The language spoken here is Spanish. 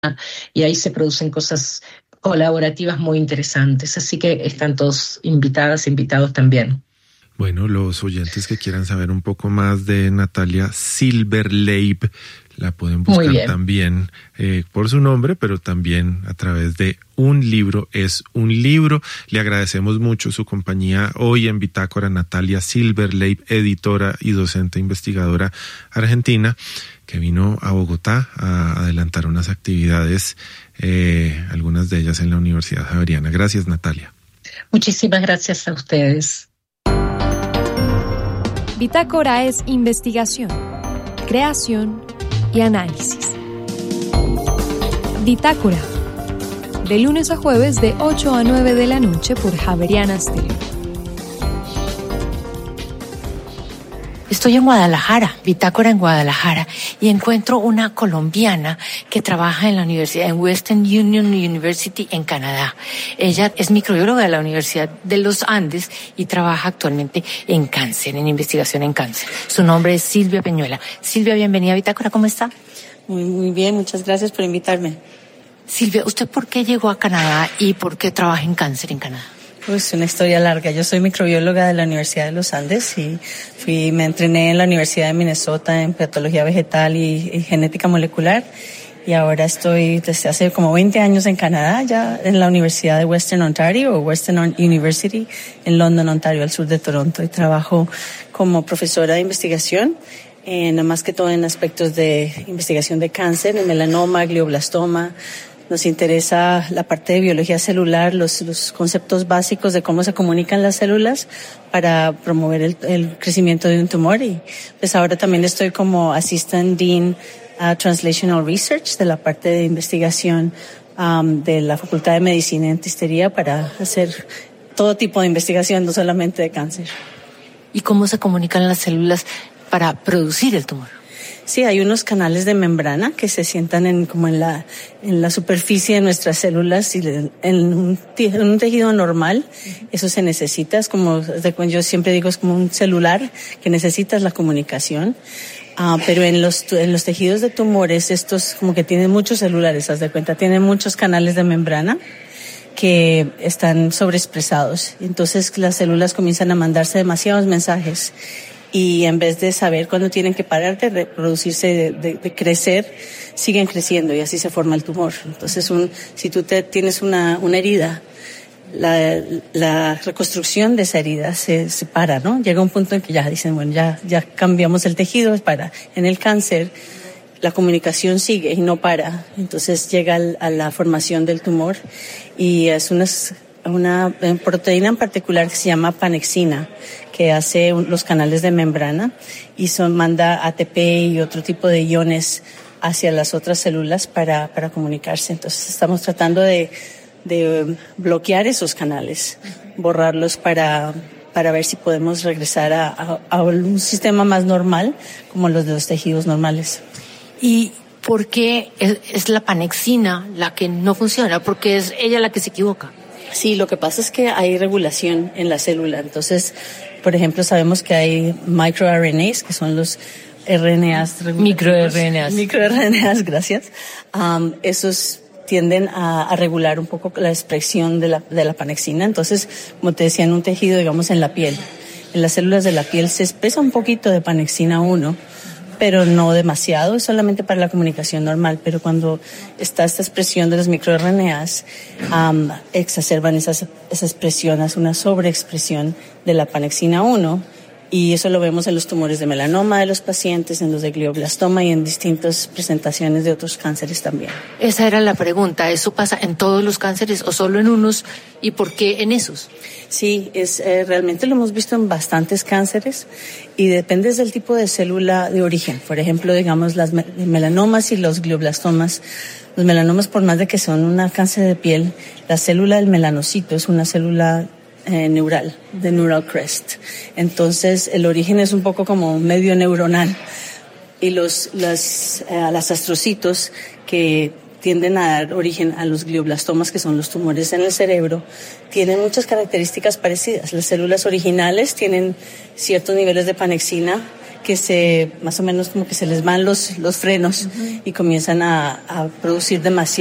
y ahí se producen cosas colaborativas muy interesantes. Así que están todos invitadas, invitados también. Bueno, los oyentes que quieran saber un poco más de Natalia Silberleib la pueden buscar también por su nombre, pero también a través de Un Libro es un Libro. Le agradecemos mucho su compañía hoy en Bitácora, Natalia Silberleib, editora y docente investigadora argentina, que vino a Bogotá a adelantar unas actividades, algunas de ellas en la Universidad Javeriana. Gracias, Natalia. Muchísimas gracias a ustedes. Bitácora es investigación, creación y análisis. Bitácora, de lunes a jueves de 8 a 9 de la noche por Javeriana Stereo. Estoy en Guadalajara, Bitácora en Guadalajara, y encuentro una colombiana que trabaja en la universidad, en Western Union University en Canadá. Ella es microbióloga de la Universidad de los Andes y trabaja actualmente en cáncer, en investigación en cáncer. Su nombre es Silvia Peñuela. Silvia, bienvenida a Bitácora, ¿cómo está? Muy bien, muchas gracias por invitarme. Silvia, ¿usted por qué llegó a Canadá y por qué trabaja en cáncer en Canadá? Pues una historia larga. Yo soy microbióloga de la Universidad de los Andes y me entrené en la Universidad de Minnesota en patología vegetal y genética molecular. Y ahora estoy desde hace como 20 años en Canadá, ya en la Universidad de Western Ontario, o Western University, en London, Ontario, al sur de Toronto. Y trabajo como profesora de investigación, más que todo en aspectos de investigación de cáncer, en melanoma, glioblastoma. Nos interesa la parte de biología celular, los conceptos básicos de cómo se comunican las células para promover el crecimiento de un tumor. Y pues ahora también estoy como Assistant Dean Translational Research de la parte de investigación de la Facultad de Medicina y Dentistería para hacer todo tipo de investigación, no solamente de cáncer. ¿Y cómo se comunican las células para producir el tumor? Sí, hay unos canales de membrana que se sientan en la superficie de nuestras células y en un tejido normal. Eso se necesita, es como, yo siempre digo, es como un celular que necesitas la comunicación. Pero en los tejidos de tumores, estos como que tienen muchos celulares, haz de cuenta, tienen muchos canales de membrana que están sobreexpresados. Entonces las células comienzan a mandarse demasiados mensajes. Y en vez de saber cuándo tienen que parar de reproducirse, de crecer, siguen creciendo y así se forma el tumor. Entonces, si tú tienes una herida, la reconstrucción de esa herida se para, ¿no? Llega un punto en que ya dicen, bueno, ya cambiamos el tejido, para. En el cáncer, la comunicación sigue y no para. Entonces llega a la formación del tumor y es una proteína en particular que se llama panexina, que hace los canales de membrana y manda ATP y otro tipo de iones hacia las otras células para comunicarse. Entonces estamos tratando de bloquear esos canales, borrarlos para ver si podemos regresar a un sistema más normal como los de los tejidos normales. ¿Y por qué es la panexina la que no funciona? ¿Por qué es ella la que se equivoca? Sí, lo que pasa es que hay regulación en la célula. Entonces, por ejemplo, sabemos que hay microRNAs, que son los RNAs microRNAs. MicroRNAs, gracias. Esos tienden a regular un poco la expresión de la panexina. Entonces, como te decía, en un tejido, digamos, en la piel, en las células de la piel se expresa un poquito de panexina 1, pero no demasiado, es solamente para la comunicación normal. Pero cuando está esta expresión de los microRNAs, exacerban esa expresión, hace una sobreexpresión de la panexina 1, y eso lo vemos en los tumores de melanoma de los pacientes, en los de glioblastoma y en distintas presentaciones de otros cánceres también. Esa era la pregunta, ¿eso pasa en todos los cánceres o solo en unos? ¿Y por qué en esos? Sí, realmente lo hemos visto en bastantes cánceres y depende del tipo de célula de origen. Por ejemplo, digamos, las melanomas y los glioblastomas. Los melanomas, por más de que son un cáncer de piel, la célula del melanocito es una célula neural, de neural crest. Entonces, el origen es un poco como medio neuronal. Y los astrocitos que tienden a dar origen a los glioblastomas, que son los tumores en el cerebro, tienen muchas características parecidas. Las células originales tienen ciertos niveles de panexina que más o menos como que se les van los frenos y comienzan a producir demasiado.